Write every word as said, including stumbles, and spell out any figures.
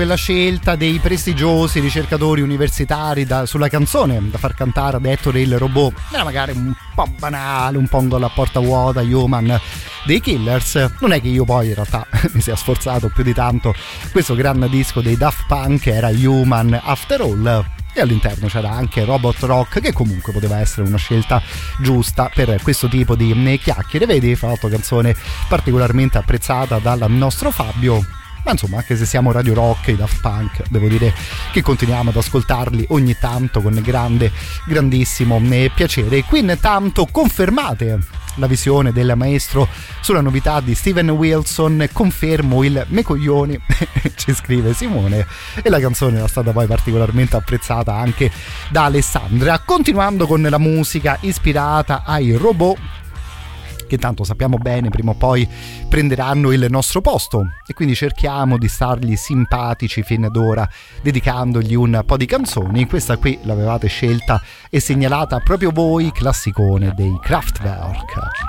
quella scelta dei prestigiosi ricercatori universitari da, sulla canzone da far cantare ad Ettore il robot era magari un po' banale, un po' un gol a porta vuota, Human dei Killers. Non è che io poi in realtà mi sia sforzato più di tanto, questo grande disco dei Daft Punk era Human After All, e all'interno c'era anche Robot Rock, che comunque poteva essere una scelta giusta per questo tipo di chiacchiere. Vedi, fra l'altro canzone particolarmente apprezzata dal nostro Fabio. Ma insomma, anche se siamo Radio Rock, i Daft Punk, devo dire che continuiamo ad ascoltarli ogni tanto con grande, grandissimo piacere. Qui intanto confermate la visione del maestro sulla novità di Steven Wilson, confermo il me coglioni, ci scrive Simone, e la canzone era stata poi particolarmente apprezzata anche da Alessandra. Continuando con la musica ispirata ai robot, che tanto sappiamo bene prima o poi prenderanno il nostro posto, e quindi cerchiamo di stargli simpatici fin d'ora dedicandogli un po' di canzoni. Questa qui l'avevate scelta e segnalata proprio voi, classicone dei Kraftwerk.